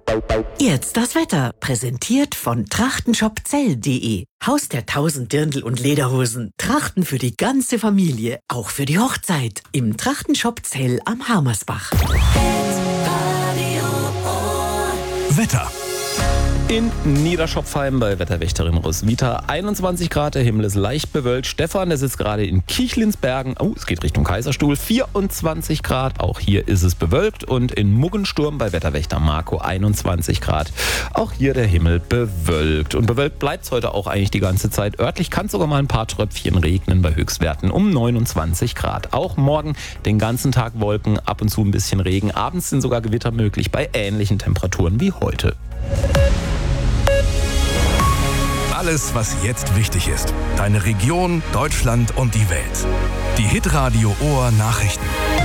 Jetzt das Wetter, präsentiert von trachtenshopzell.de. Haus der 1000 Dirndl und Lederhosen. Trachten für die ganze Familie, auch für die Hochzeit. Im Trachtenshop Zell am Harmersbach. Wetter. In Niederschopfheim bei Wetterwächterin Roswitha 21 Grad, der Himmel ist leicht bewölkt. Stefan, der sitzt gerade in Kichlinsbergen, es geht Richtung Kaiserstuhl, 24 Grad, auch hier ist es bewölkt. Und in Muggensturm bei Wetterwächter Marco 21 Grad, auch hier der Himmel bewölkt. Und bewölkt bleibt es heute auch eigentlich die ganze Zeit. Örtlich kann es sogar mal ein paar Tröpfchen regnen bei Höchstwerten um 29 Grad. Auch morgen den ganzen Tag Wolken, ab und zu ein bisschen Regen. Abends sind sogar Gewitter möglich bei ähnlichen Temperaturen wie heute. Alles, was jetzt wichtig ist. Deine Region, Deutschland und die Welt. Die Hitradio Ohr Nachrichten.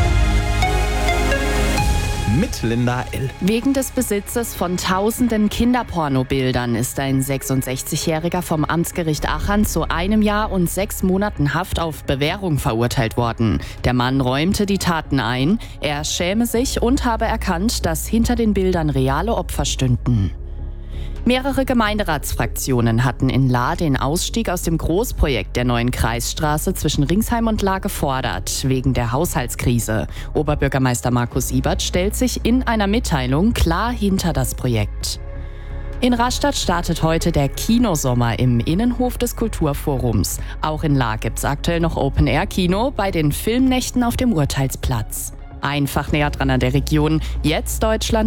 Mit Linda L. Wegen des Besitzes von tausenden Kinderpornobildern ist ein 66-Jähriger vom Amtsgericht Aachen zu 1 Jahr und 6 Monaten Haft auf Bewährung verurteilt worden. Der Mann räumte die Taten ein. Er schäme sich und habe erkannt, dass hinter den Bildern reale Opfer stünden. Mehrere Gemeinderatsfraktionen hatten in Lahr den Ausstieg aus dem Großprojekt der neuen Kreisstraße zwischen Ringsheim und Lahr gefordert, wegen der Haushaltskrise. Oberbürgermeister Markus Siebert stellt sich in einer Mitteilung klar hinter das Projekt. In Rastatt startet heute der Kinosommer im Innenhof des Kulturforums. Auch in Lahr gibt's aktuell noch Open-Air-Kino bei den Filmnächten auf dem Urteilsplatz. Einfach näher dran an der Region, jetzt Deutschland.